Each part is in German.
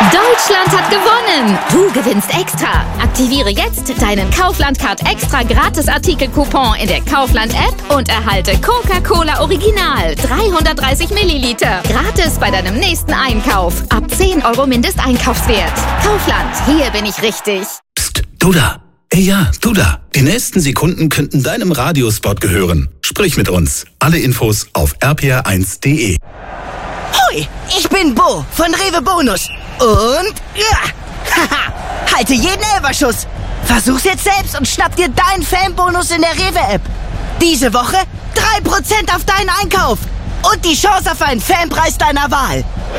Deutschland hat gewonnen! Du gewinnst extra! Aktiviere jetzt deinen Kaufland-Card extra Gratis-Artikel-Coupon in der Kaufland-App und erhalte Coca-Cola Original 330 Milliliter. Gratis bei deinem nächsten Einkauf. Ab 10 € Mindesteinkaufswert. Kaufland, hier bin ich richtig. Psst, du da! Hey, ja, du da! Die nächsten Sekunden könnten deinem Radiospot gehören. Sprich mit uns. Alle Infos auf rpr1.de. Hoi, ich bin Bo von Rewe Bonus. Und haha, halte jeden Elferschuss. Versuch's jetzt selbst und schnapp dir deinen Fanbonus in der Rewe-App. Diese Woche 3% auf deinen Einkauf und die Chance auf einen Fanpreis deiner Wahl.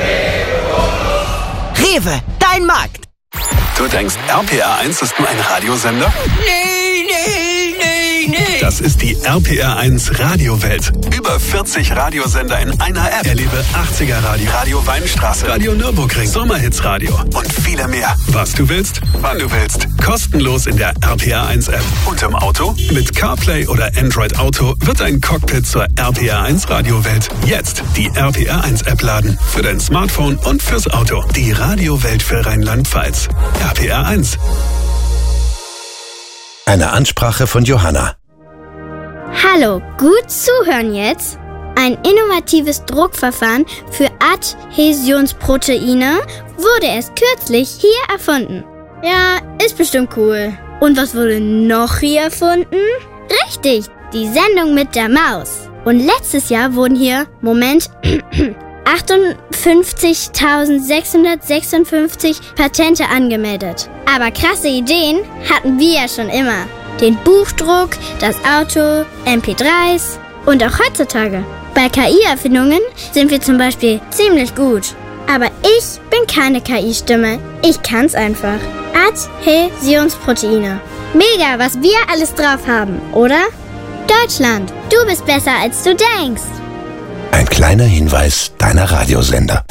Rewe, dein Markt. Du denkst, RPR1 ist nur ein Radiosender? Nee. Das ist die RPR1 Radiowelt. Über 40 Radiosender in einer App. Erlebe 80er Radio, Radio Weinstraße, Radio Nürburgring, Sommerhitsradio und viele mehr. Was du willst, wann du willst. Kostenlos in der RPR1 App. Und im Auto? Mit CarPlay oder Android Auto wird ein Cockpit zur RPR1 Radiowelt. Jetzt die RPR1 App laden. Für dein Smartphone und fürs Auto. Die Radiowelt für Rheinland-Pfalz. RPR1. Eine Ansprache von Johanna. Hallo, gut zuhören jetzt. Ein innovatives Druckverfahren für Adhäsionsproteine wurde erst kürzlich hier erfunden. Ja, ist bestimmt cool. Und was wurde noch hier erfunden? Richtig, die Sendung mit der Maus. Und letztes Jahr wurden hier, 58.656 Patente angemeldet. Aber krasse Ideen hatten wir ja schon immer. Den Buchdruck, das Auto, MP3s und auch heutzutage. Bei KI-Erfindungen sind wir zum Beispiel ziemlich gut. Aber ich bin keine KI-Stimme. Ich kann's einfach. Adhäsionsproteine. Mega, was wir alles drauf haben, oder? Deutschland, du bist besser, als du denkst. Ein kleiner Hinweis deiner Radiosender.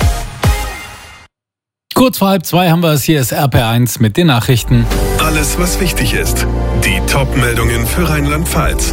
Kurz vor 1:30 haben wir es. Hier ist RPR1 mit den Nachrichten. Alles, was wichtig ist. Die Top-Meldungen für Rheinland-Pfalz.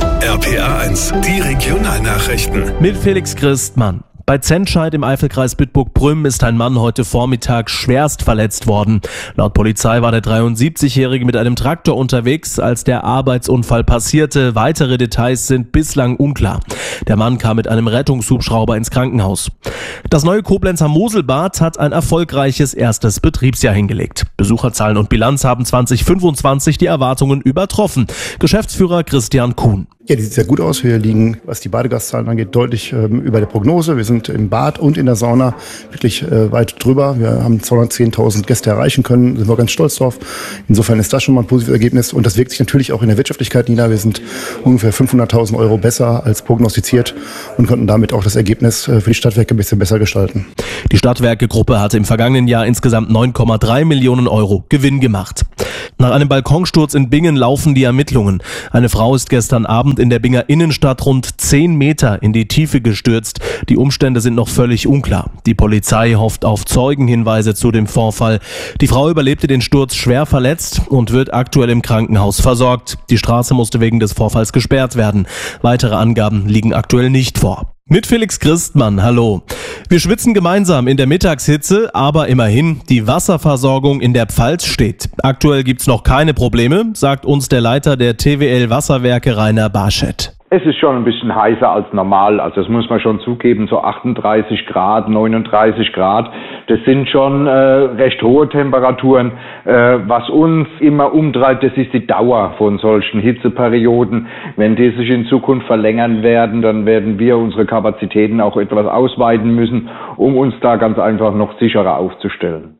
RPR1, die Regionalnachrichten. Mit Felix Christmann. Bei Zentscheid im Eifelkreis Bitburg-Prüm ist ein Mann heute Vormittag schwerst verletzt worden. Laut Polizei war der 73-Jährige mit einem Traktor unterwegs, als der Arbeitsunfall passierte. Weitere Details sind bislang unklar. Der Mann kam mit einem Rettungshubschrauber ins Krankenhaus. Das neue Koblenzer Moselbad hat ein erfolgreiches erstes Betriebsjahr hingelegt. Besucherzahlen und Bilanz haben 2025 die Erwartungen übertroffen. Geschäftsführer Christian Kuhn. Ja, die sieht sehr gut aus. Wir liegen, was die Badegaszahlen angeht, deutlich über der Prognose. Wir sind im Bad und in der Sauna wirklich weit drüber. Wir haben 210.000 Gäste erreichen können, sind wir ganz stolz drauf. Insofern ist das schon mal ein positives Ergebnis und das wirkt sich natürlich auch in der Wirtschaftlichkeit nieder. Wir sind ungefähr 500.000 € besser als prognostiziert und konnten damit auch das Ergebnis für die Stadtwerke ein bisschen besser gestalten. Die Stadtwerke-Gruppe hatte im vergangenen Jahr insgesamt 9,3 Millionen € Gewinn gemacht. Nach einem Balkonsturz in Bingen laufen die Ermittlungen. Eine Frau ist gestern Abend in der Binger Innenstadt rund 10 Meter in die Tiefe gestürzt. Die Umstände sind noch völlig unklar. Die Polizei hofft auf Zeugenhinweise zu dem Vorfall. Die Frau überlebte den Sturz schwer verletzt und wird aktuell im Krankenhaus versorgt. Die Straße musste wegen des Vorfalls gesperrt werden. Weitere Angaben liegen aktuell nicht vor. Mit Felix Christmann, hallo. Wir schwitzen gemeinsam in der Mittagshitze, aber immerhin, die Wasserversorgung in der Pfalz steht. Aktuell gibt's noch keine Probleme, sagt uns der Leiter der TWL Wasserwerke Rainer Barschett. Es ist schon ein bisschen heißer als normal, also das muss man schon zugeben, so 38 Grad, 39 Grad, das sind schon recht hohe Temperaturen. Was uns immer umtreibt, das ist die Dauer von solchen Hitzeperioden. Wenn die sich in Zukunft verlängern werden, dann werden wir unsere Kapazitäten auch etwas ausweiten müssen, um uns da ganz einfach noch sicherer aufzustellen.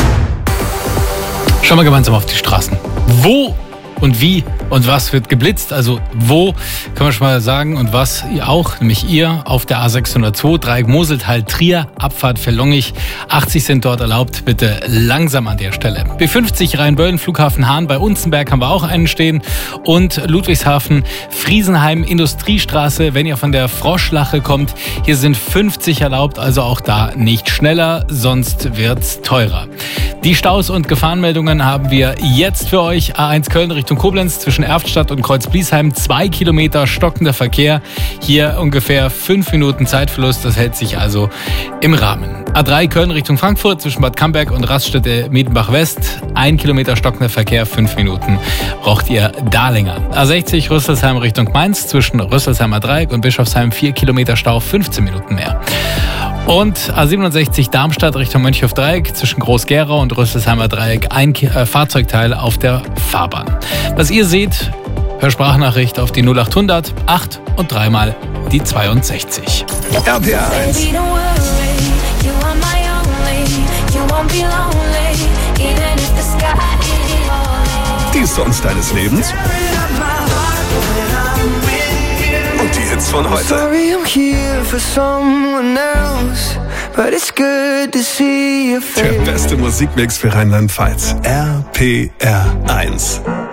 Schauen wir gemeinsam auf die Straßen. Wo und wie und was wird geblitzt? Also wo, können wir schon mal sagen, und was ihr auch, nämlich ihr auf der A602, Dreieck Moseltal, Trier, Abfahrt für Longich. 80 sind dort erlaubt, bitte langsam an der Stelle. B50 Rheinböllen, Flughafen Hahn, bei Unzenberg haben wir auch einen stehen. Und Ludwigshafen, Friesenheim, Industriestraße, wenn ihr von der Froschlache kommt, hier sind 50 erlaubt, also auch da nicht schneller, sonst wird's teurer. Die Staus und Gefahrenmeldungen haben wir jetzt für euch. A1 Köln Richtung Koblenz zwischen Erftstadt und Kreuzbliesheim, 2 Kilometer stockender Verkehr. Hier ungefähr 5 Minuten Zeitverlust, das hält sich also im Rahmen. A3 Köln Richtung Frankfurt zwischen Bad Camberg und Raststätte Miedenbach West. 1 Kilometer stockender Verkehr, 5 Minuten braucht ihr da länger. A60 Rüsselsheim Richtung Mainz zwischen Rüsselsheimer Dreieck und Bischofsheim 4 Kilometer Stau, 15 Minuten mehr. Und A67 Darmstadt Richtung Mönchhof-Dreieck zwischen Groß-Gerau und Rüsselsheimer Dreieck ein Fahrzeugteil auf der Fahrbahn. Was ihr seht, per Sprachnachricht auf die 0800 8 und dreimal die 62. RPR 1. Die Songs deines Lebens und die Hits von heute. Der beste Musikmix für Rheinland-Pfalz. RPR 1.